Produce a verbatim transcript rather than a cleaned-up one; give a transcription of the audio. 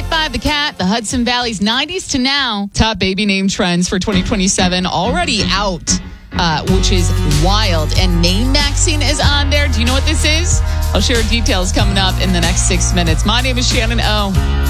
five, The Cat, the Hudson Valley's nineties to now. Top baby name trends for twenty twenty-seven already out, uh, which is wild. And name maxing is on there. Do you know what this is? I'll share details coming up in the next six minutes. My name is Shannon O.